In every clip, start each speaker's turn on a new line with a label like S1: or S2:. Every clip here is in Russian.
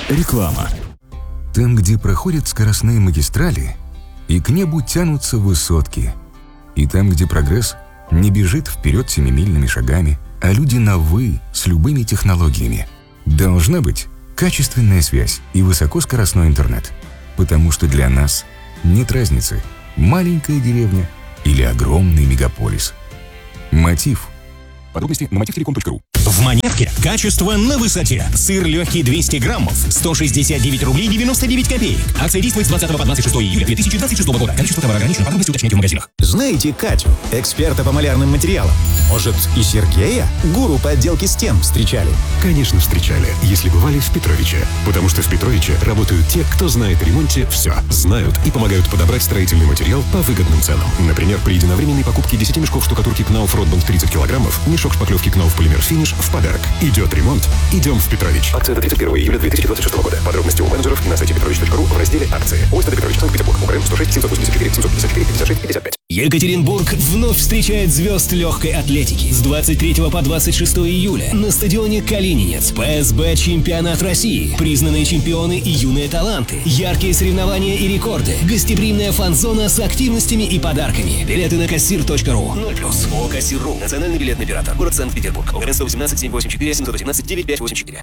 S1: Реклама.
S2: Там, где проходят скоростные магистрали, и к небу тянутся высотки. И там, где прогресс не бежит вперед семимильными шагами, а люди на «вы» с любыми технологиями. Должна быть качественная связь и высокоскоростной интернет. Потому что для нас нет разницы, маленькая деревня или огромный мегаполис. Мотив. Подробности на motivtelecom.ru.
S3: В Монетке качество на высоте. Сыр легкий 200 граммов, 169 рублей 99 копеек. Акция действует с 20 по 26 июля 2026 года. Количество товара ограничено. Подробности уточняйте в магазинах.
S4: Знаете Катю, эксперта по малярным материалам? Может, и Сергея, гуру по отделке стен, встречали?
S5: Конечно, встречали, если бывали в Петровиче. Потому что в Петровиче работают те, кто знает о ремонте все. Знают и помогают подобрать строительный материал по выгодным ценам. Например, при единовременной покупке 10 мешков штукатурки Knauf Ротбанд 30 килограммов, мешок шпаклевки Knauf Полимер Финиш в подарок. Идет ремонт, идем в Петрович. Акция до 31 июля 2026 года. Подробности у менеджеров и на сайте petrovich.ru в разделе «Акции». ОСТ Петрович, Санкт-Петербург, Украина, 106 784 754 56 55.
S3: Екатеринбург вновь встречает звезд легкой атлетики. С 23 по 26 июля на стадионе Калининец. ПСБ чемпионат России. Признанные чемпионы и юные таланты. Яркие соревнования и рекорды. Гостеприимная фан-зона с активностями и подарками. Билеты на кассир.ру. 0+. ООО «Кассир.ру». Национальный билетный оператор. Город Санкт-Петербург. ОГРН 118 784 718 9584.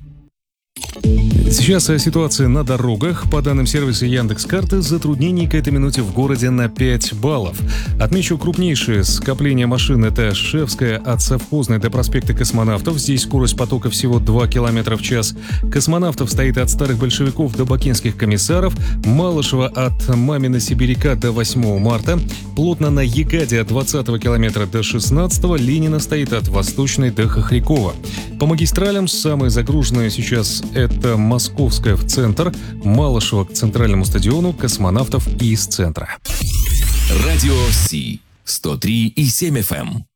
S6: Сейчас о ситуации на дорогах. По данным сервиса Яндекс.Карты, затруднений к этой минуте в городе на 5 баллов. Отмечу крупнейшее скопление машин — это Шефская от Совхозной до проспекта Космонавтов. Здесь скорость потока всего 2 км в час. Космонавтов стоит от Старых Большевиков до Бакинских комиссаров. Малышева от Мамина Сибиряка до 8 марта. Плотно на Егаде от 20 километра до 16. Ленина стоит от Восточной до Хохрякова. По магистралям самые загруженные сейчас — это Московская в центр, Малышева к центральному стадиону, Космонавтов и из центра.
S1: Радио Си 103,7 FM.